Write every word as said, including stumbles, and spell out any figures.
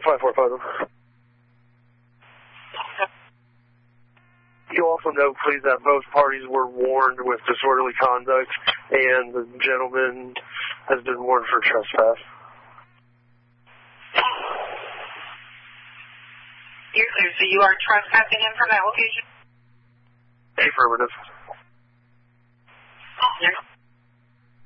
five four five. You also know, please, that both parties were warned with disorderly conduct, and the gentleman has been warned for trespass. You're clear. So you are trespassing in from that location? Affirmative. Yes.